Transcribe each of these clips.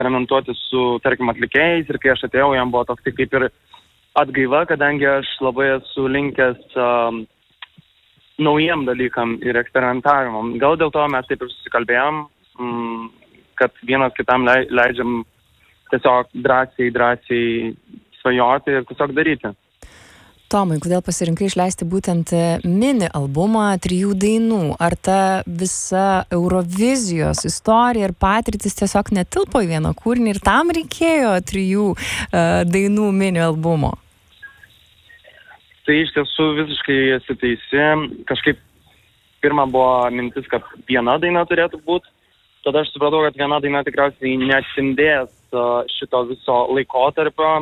eksperimentuoti su, tarkim, atlikėjais ir kai aš atėjau, jam buvo toks kaip ir atgaiva, kadangi aš labai esu linkęs naujiem dalykam ir eksperimentavimam. Gal dėl to mes taip ir susikalbėjom, kad vienas kitam leidžiam tiesiog drąsiai svajoti ir tiesiog daryti. Tomai, kodėl pasirinkai išleisti būtent mini albumą 3 dainų? Ar ta visa Eurovizijos istorija ir patirtis tiesiog netilpo į vieną kūrinį ir tam reikėjo 3 dainų mini albumo? Tai iš tiesų visiškai esi teisi. Kažkaip pirma buvo mintis, kad viena daina turėtų būti. Tada aš supratau, kad viena daina tikriausiai neatspindės šito viso laikotarpio,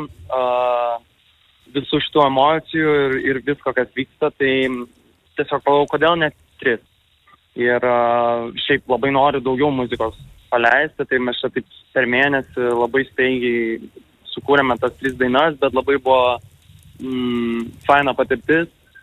visų šitų emocijų ir visko, kas vyksta, tai tiesiog pagalvojau, kodėl net 3. Ir šiaip labai noriu daugiau muzikos paleisti, tai mes čia taip per mėnesį labai staigiai sukūrėme tas 3 dainas, bet labai buvo faina patirtis,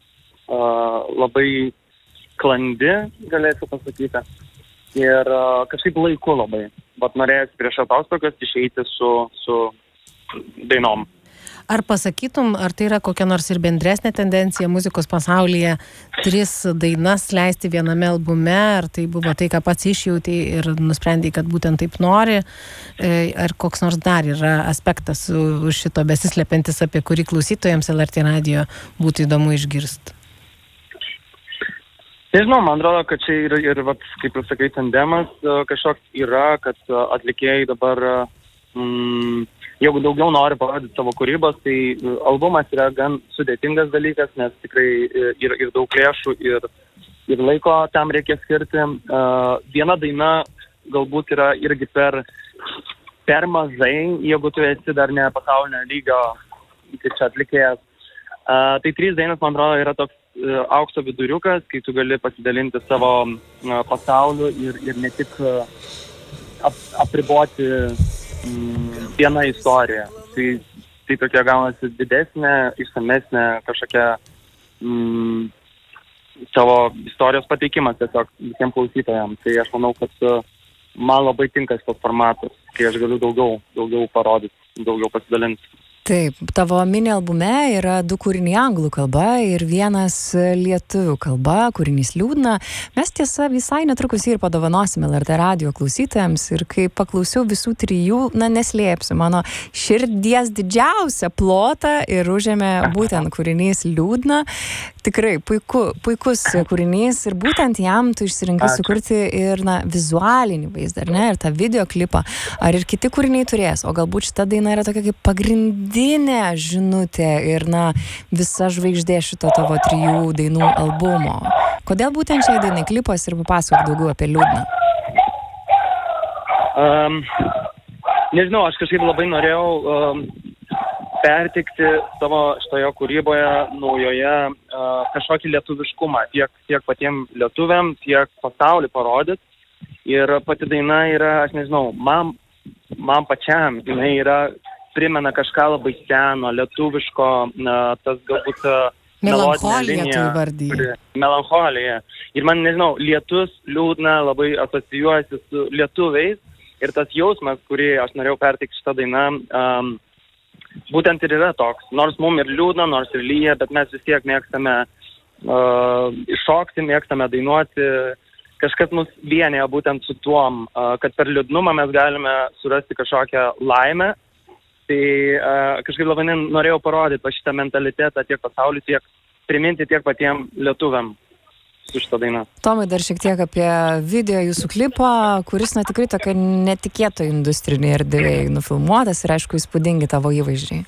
labai sklandi, galėčiau pasakyti. Ir kažkaip laiku labai. Bet norėjęs prieš atostogas išeiti su dainom. Ar pasakytum, ar tai yra kokia nors ir bendresnė tendencija muzikos pasaulyje 3 dainas leisti viename albume, ar tai buvo tai, ką pats išjauti ir nusprendai, kad būtent taip nori, ar koks nors dar yra aspektas už šito besislepiantis, apie kurį klausytojams LRT radio būtų įdomu išgirsti? Nežinau, man atrodo, kad čia ir kaip ir sakai, tandemas kažkoks yra, kad atlikėjai dabar jeigu daugiau nori parodyti savo kūrybos, tai albumas yra gan sudėtingas dalykas, nes tikrai ir daug lėšų ir laiko tam reikia skirti. Viena daina galbūt yra irgi per mažai, jeigu tu esi dar ne pasaulinio lygio, kaip čia atlikėjas. Tai 3 dainas, man atrodo, yra toks aukso viduriukas, kai tu gali pasidalinti savo pasauliu ir ne tik apriboti viena istorija. Tai tokia gaunasi didesnė, išsamesnė kažkokia savo istorijos pateikimas tiesiog visiems klausytojams. Tai aš manau, kad man labai tinka šitas formatas, kai aš galiu daugiau parodyti, daugiau pasidalinti. Taip, tavo mini albume yra 2 kūriniai anglų kalba ir 1 lietuvių kalba, kūrinys Liūdna. Mes tiesa visai netrukus ir padovanosime LRT radio klausytojams ir kai paklausiau visų 3, neslėpsiu, mano širdies didžiausią plotą ir užėmė būtent kūrinys Liūdna. Tikrai puikus kūrinys ir būtent jam tu išsirinkai sukurti ir vizualinį vaizdą, ar ne, ir tą videoklipą. Ar ir kiti kūriniai turės, o galbūt šita daina yra tokia kaip pagrindinė žinutė ir visa žvaigždė šito tavo 3 dainų albumo. Kodėl būtent šiai dainai klipas ir papasakok daugiau apie Liūdną? Nežinau, aš kažkaip labai norėjau pertikti savo šitoje kūryboje naujoje kažkokį lietuviškumą, tiek patiems lietuviam, tiek pasaulį parodyti. Ir pati daina yra, aš nežinau, man pačiam, jinai primena kažką labai seno, lietuviško, tas galbūt melodinė linija. Melancholija. Ir man, nežinau, lietus, liūdna labai asocijuojasi su lietuviais. Ir tas jausmas, kurį aš norėjau perteikti šitą dainą, būtent ir yra toks. Nors mums ir liūdna, nors ir lyja, bet mes vis tiek mėgstame iššokti, mėgstame dainuoti. Kažkas mus vienyje būtent su tuom, kad per liūdnumą mes galime surasti kažkokią laimę. Tai kažkaip labai norėjau parodyti šitą mentalitetą tiek pasauliu, tiek priminti tiek patiem lietuviam su šitą dainą. Tomai, dar šiek tiek apie video jūsų klipą, kuris tikrai tokia netikėto industrinė erdvėje nufilmuotas ir aišku įspūdingi tavo įvaizdžiai.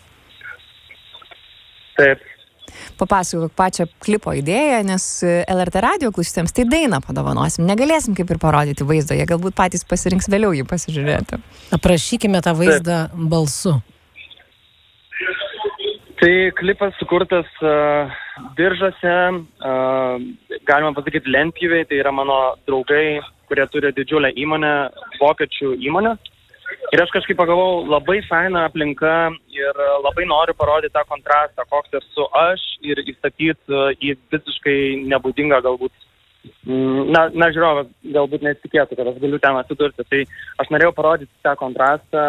Taip. Papasakok pačią klipo idėją, nes LRT radio klausytojams tai dainą padovanosim. Negalėsim kaip ir parodyti vaizdo, jie galbūt patys pasirinks vėliau jį pasižiūrėti. Aprašykime tą vaizdą balsu. Tai klipas sukurtas Biržuose, galima pasakyti lentpjūviai, tai yra mano draugai, kurie turi didžiulę įmonę, vokiečių įmonę. Ir aš kažkaip pagalvojau, labai faina aplinka ir labai noriu parodyti tą kontrastą, koks esu aš ir įstatyti į visiškai nebūdingą galbūt na žiūrovas galbūt nesitikėtų, kad aš galiu ten atsidurti. Tai aš norėjau parodyti tą kontrastą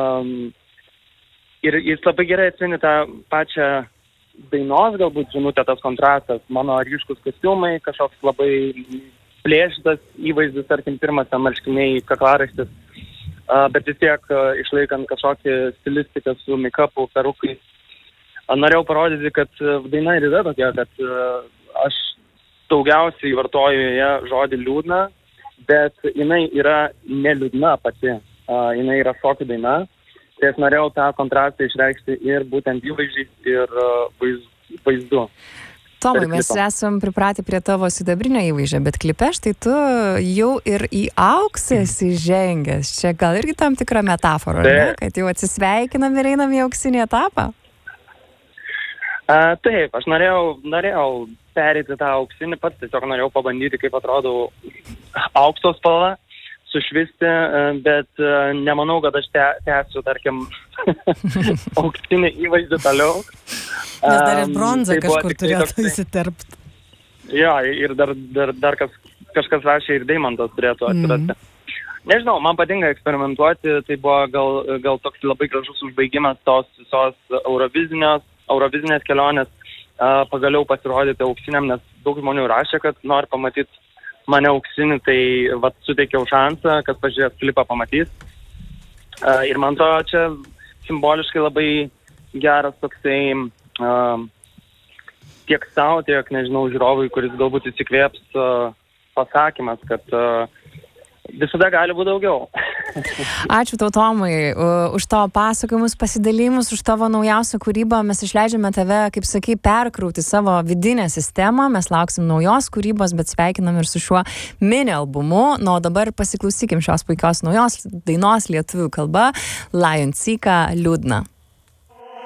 ir jis labai gerai atsimeni tą pačią dainos, galbūt žinutę, tas kontrastas, mano ryškus kostiumai, kažkoks labai plėštas įvaizdis, tarkim, pirmas ten marškiniai, kaklaraištis, bet vis tiek išlaikant kažkokį stilistiką su make-upu, perukai. Norėjau parodyti, kad daina ir yra tokia, kad aš daugiausiai vartoju joje žodį liūdna, bet jinai yra neliūdna pati, jinai yra šokių daina. Tai aš norėjau tą kontrastą išreikšti ir būtent įvaizdžiais ir vaizdu. Tomai, mes esam pripratę prie tavo sidabrinio įvaizdžio, bet klipe štai tu jau ir į auksą esi žengęs. Čia gal irgi tam tikra metafora, ne? Kad jau atsisveikinam ir einam į auksinį etapą? Taip, aš norėjau perėti tą auksinį, pats tiesiog norėjau pabandyti, kaip atrodo aukso spalva, sušvisti, bet nemanau, kad aš tęsiu, tarkim, auksinį įvaizdį toliau. Nes dar ir bronza kažkur turėtų įsiterpti. Jo, ir dar kažkas rašė ir deimantas turėtų atsirasti. Nežinau, man patinka eksperimentuoti, tai buvo gal toks labai gražus užbaigimas tos visos eurovizinės kelionės, pagaliau pasirodyti auksiniam, nes daug žmonių rašė, kad nori pamatyti mane auksinį, tai suteikiau šansą, kad pažiūrės klipą pamatys. Ir man to čia simboliškai labai geras toksai tiek savo, tiek, nežinau, žiūrovui, kuris galbūt įsikvėps pasakymas, kad visada gali būti daugiau. Ačiū tau, Tomai, už tavo pasakojimus, pasidalymus, už tavo naujausią kūrybą. Mes išleidžiame tave, kaip sakai, perkrauti savo vidinę sistemą. Mes lauksim naujos kūrybos, bet sveikinam ir su šiuo mini albumu. O dabar pasiklausykim šios puikios naujos dainos lietuvių kalba Lion Seeką Liūdna.